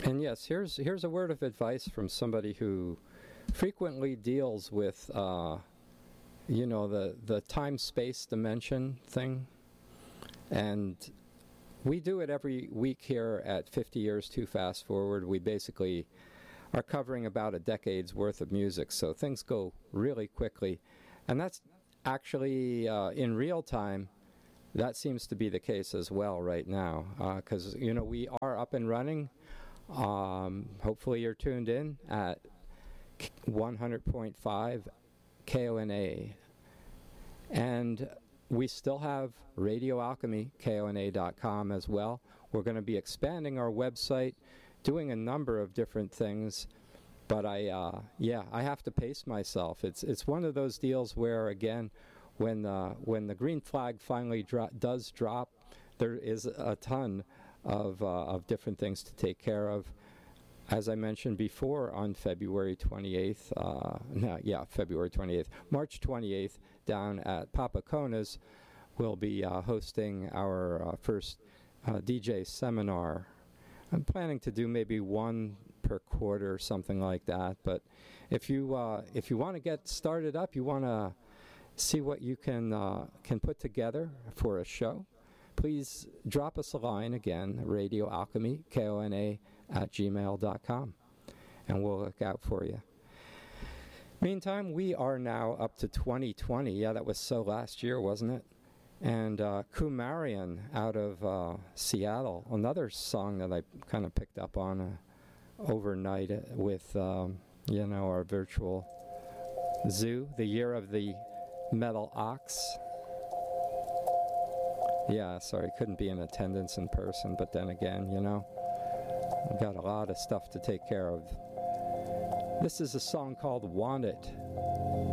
And yes, here's a word of advice from somebody who frequently deals with, the time-space dimension thing. And we do it every week here at 50 Years Too Fast Forward. We basically are covering about a decade's worth of music, so things go really quickly. And that's actually, in real time, that seems to be the case as well right now, because, we are up and running. Hopefully you're tuned in at 100.5 KONA. And we still have Radio Alchemy, KONA.com as well. We're going to be expanding our website, doing a number of different things. But I have to pace myself. It's one of those deals where, again, when the green flag finally does drop, there is a ton of different things to take care of. As I mentioned before, on February 28th, February 28th, March 28th, down at Papa Kona's, we'll be hosting our first DJ seminar. I'm planning to do maybe one per quarter, something like that. But if you want to get started up, you want to see what you can put together for a show, please drop us a line again, Radio Alchemy, KONA @gmail.com, and we'll look out for you. Meantime, we are now up to 2020. Yeah, that was so last year, wasn't it? And Kumarian out of Seattle, another song that I kind of picked up on overnight with, our virtual zoo, the year of the metal ox. Yeah, sorry, couldn't be in attendance in person, but then again, we've got a lot of stuff to take care of. This is a song called Want It.